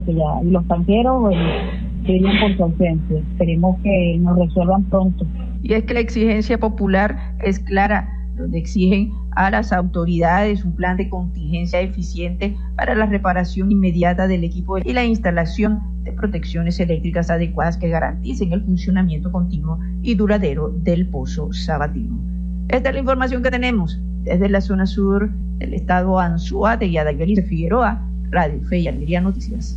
Y los tanqueros serían por su ausencia. Esperemos que nos resuelvan pronto. Y es que la exigencia popular es clara, donde exigen a las autoridades un plan de contingencia eficiente para la reparación inmediata del equipo y la instalación de protecciones eléctricas adecuadas que garanticen el funcionamiento continuo y duradero del pozo sabatino. Esta es la información que tenemos desde la zona sur del estado Anzoátegui. Adaibelice Figueroa, Radio Fe y Alegría Noticias.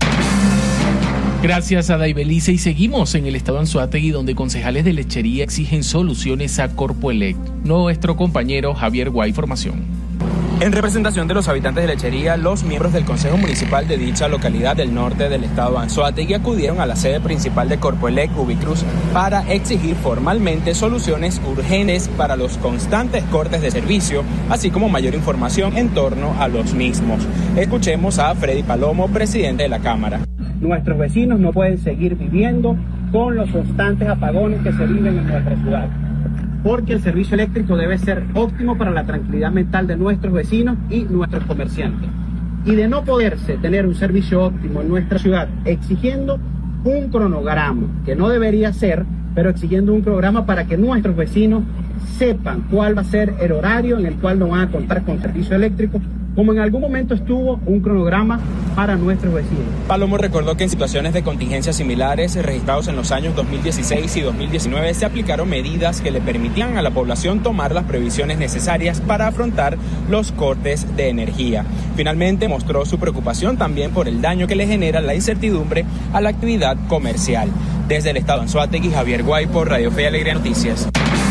Gracias a Adaibelice, y seguimos en el estado Anzoátegui, donde concejales de lechería exigen soluciones a Corpoelec. Nuestro compañero Javier Guay, información. En representación de los habitantes de Lechería, los miembros del Consejo Municipal de dicha localidad del norte del estado Anzoátegui acudieron a la sede principal de Corpoelec, Ubicruz, para exigir formalmente soluciones urgentes para los constantes cortes de servicio, así como mayor información en torno a los mismos. Escuchemos a Freddy Palomo, presidente de la Cámara. Nuestros vecinos no pueden seguir viviendo con los constantes apagones que se viven en nuestra ciudad, porque el servicio eléctrico debe ser óptimo para la tranquilidad mental de nuestros vecinos y nuestros comerciantes. Y de no poderse tener un servicio óptimo en nuestra ciudad, exigiendo un cronograma, que no debería ser, pero exigiendo un programa para que nuestros vecinos sepan cuál va a ser el horario en el cual no van a contar con servicio eléctrico, como en algún momento estuvo un cronograma para nuestros vecinos. Palomo recordó que en situaciones de contingencia similares registrados en los años 2016 y 2019 se aplicaron medidas que le permitían a la población tomar las previsiones necesarias para afrontar los cortes de energía. Finalmente mostró su preocupación también por el daño que le genera la incertidumbre a la actividad comercial. Desde el estado Anzoátegui, Javier Guay, por Radio Fe y Alegría Noticias.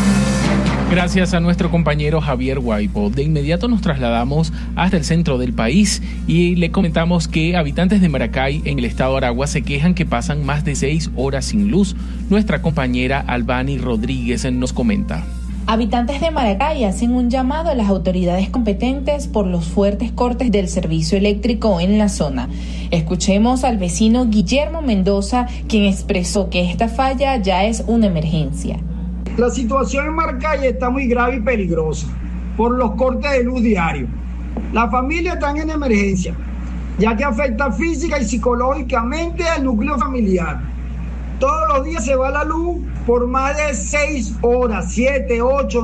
Gracias a nuestro compañero Javier Guaipo. De inmediato nos trasladamos hasta el centro del país y le comentamos que habitantes de Maracay, en el estado de Aragua, se quejan que pasan más de 6 horas sin luz. Nuestra compañera Albany Rodríguez nos comenta. Habitantes de Maracay hacen un llamado a las autoridades competentes por los fuertes cortes del servicio eléctrico en la zona. Escuchemos al vecino Guillermo Mendoza, quien expresó que esta falla ya es una emergencia. La situación en Maracay está muy grave y peligrosa por los cortes de luz diarios. Las familias están en emergencia, ya que afecta física y psicológicamente al núcleo familiar. Todos los días se va la luz por más de 6 horas, 7, 8,